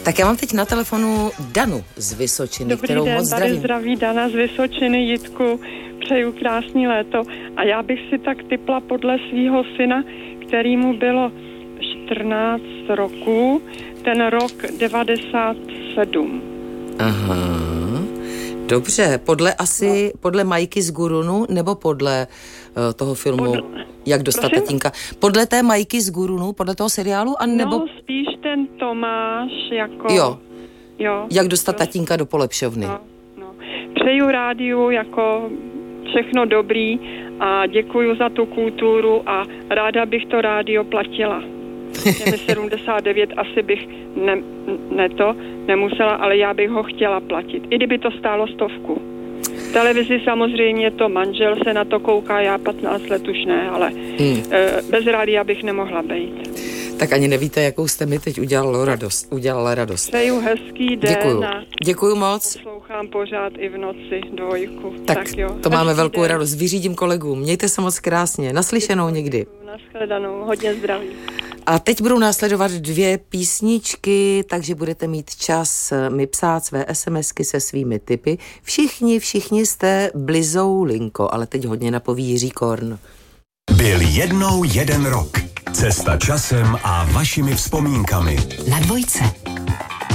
Tak já mám teď na telefonu Danu z Vysočiny, Dobrý kterou den, moc zdravím. tady zdraví Dana z Vysočiny, Jitku, přeju krásný léto. A já bych si tak tipla podle svýho syna, kterýmu bylo 14 roků, ten rok 97. Aha, dobře, podle Majky z Gurunu, nebo podle toho filmu Jak dostat tatínka? Podle té Majky z Gurunu, podle toho seriálu, anebo... No, spíš ten Tomáš, jako... Jo. Jak dostat tatínka do polepšovny. No. Přeju rádiu jako všechno dobrý a děkuju za tu kulturu a ráda bych to rádio platila. Je mi 79, asi bych nemusela, ale já bych ho chtěla platit. I kdyby to stálo 100. V televizi samozřejmě to manžel se na to kouká, já 15 let už ne, ale bez rádia bych nemohla být. Tak ani nevíte, jakou jste mi teď udělala radost. Přeju hezký den. Děkuju moc. Poslouchám pořád i v noci 2. Tak jo, to máme velkou radost. Vyřídím kolegům. Mějte se moc krásně. Naslyšenou někdy. Nashledanou. Hodně zdraví. A teď budou následovat 2 písničky, takže budete mít čas mi psát své SMSky se svými tipy. Všichni jste blizou linko, ale teď hodně napoví Jiří Korn. Byl jednou jeden rok. Cesta časem a vašimi vzpomínkami. Na Dvojce.